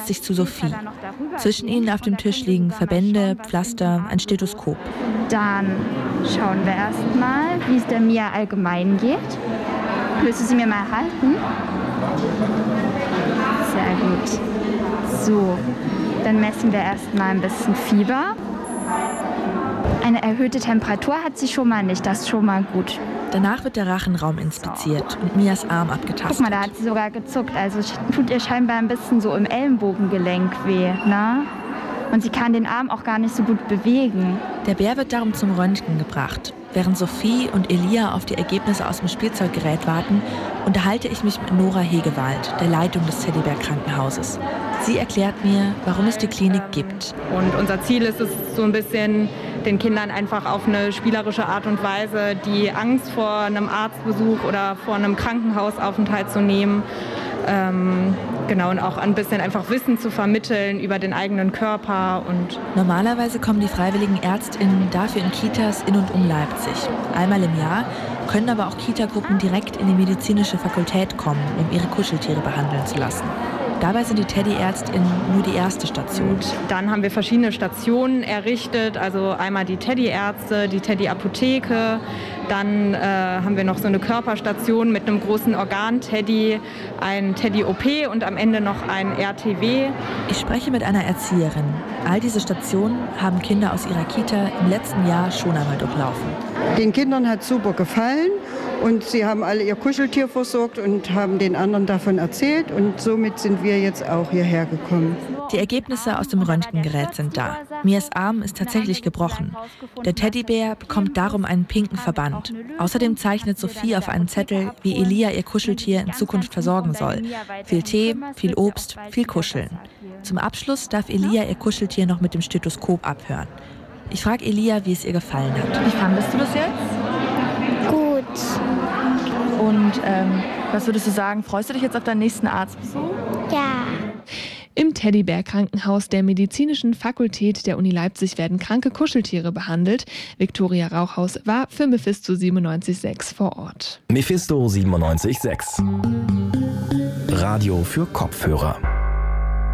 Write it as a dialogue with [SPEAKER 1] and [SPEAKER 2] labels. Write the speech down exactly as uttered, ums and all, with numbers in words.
[SPEAKER 1] setze ich zu Sophie. Zwischen ihnen auf dem Tisch liegen Verbände, Pflaster, ein Stethoskop.
[SPEAKER 2] Dann schauen wir erst mal, wie es der Mia allgemein geht. Willst du sie mir mal halten? Sehr gut. So, dann messen wir erst mal ein bisschen Fieber. Eine erhöhte Temperatur hat sie schon mal nicht, das ist schon mal gut.
[SPEAKER 1] Danach wird der Rachenraum inspiziert und Mias Arm abgetastet.
[SPEAKER 2] Guck mal, da hat sie sogar gezuckt. Also tut ihr scheinbar ein bisschen so im Ellenbogengelenk weh, ne? Und sie kann den Arm auch gar nicht so gut bewegen.
[SPEAKER 1] Der Bär wird darum zum Röntgen gebracht. Während Sophie und Elia auf die Ergebnisse aus dem Spielzeuggerät warten, unterhalte ich mich mit Nora Hegewald, der Leitung des Teddybär-Krankenhauses. Sie erklärt mir, warum es die Klinik gibt.
[SPEAKER 3] Und unser Ziel ist es, so ein bisschen den Kindern einfach auf eine spielerische Art und Weise die Angst vor einem Arztbesuch oder vor einem Krankenhausaufenthalt zu nehmen. Ähm, genau, und auch ein bisschen einfach Wissen zu vermitteln über den eigenen Körper. Und
[SPEAKER 1] Normalerweise kommen die freiwilligen ÄrztInnen dafür in Kitas in und um Leipzig. Einmal im Jahr können aber auch Kitagruppen direkt in die medizinische Fakultät kommen, um ihre Kuscheltiere behandeln zu lassen. Dabei sind die Teddy-ÄrztInnen nur die erste Station.
[SPEAKER 3] Und dann haben wir verschiedene Stationen errichtet, also einmal die Teddy-Ärzte, die Teddy-Apotheke, dann äh, haben wir noch so eine Körperstation mit einem großen Organ-Teddy, ein Teddy-O P und am Ende noch ein R T W.
[SPEAKER 1] Ich spreche mit einer Erzieherin. All diese Stationen haben Kinder aus ihrer Kita im letzten Jahr schon einmal durchlaufen.
[SPEAKER 4] Den Kindern hat es super gefallen und sie haben alle ihr Kuscheltier versorgt und haben den anderen davon erzählt und somit sind wir jetzt auch hierher gekommen.
[SPEAKER 1] Die Ergebnisse aus dem Röntgengerät sind da. Mias Arm ist tatsächlich gebrochen. Der Teddybär bekommt darum einen pinken Verband. Außerdem zeichnet Sophie auf einen Zettel, wie Elia ihr Kuscheltier in Zukunft versorgen soll. Viel Tee, viel Obst, viel Kuscheln. Zum Abschluss darf Elia ihr Kuscheltier noch mit dem Stethoskop abhören. Ich frage Elia, wie es ihr gefallen hat.
[SPEAKER 5] Wie fandest du das jetzt?
[SPEAKER 6] Gut.
[SPEAKER 5] Und ähm, was würdest du sagen, freust du dich jetzt auf deinen nächsten Arztbesuch?
[SPEAKER 6] Ja.
[SPEAKER 7] Im Teddybär-Krankenhaus der Medizinischen Fakultät der Uni Leipzig werden kranke Kuscheltiere behandelt. Viktoria Rauchhaus war für Mephisto siebenundneunzig Komma sechs vor Ort.
[SPEAKER 8] Mephisto siebenundneunzig Komma sechs. Radio für Kopfhörer.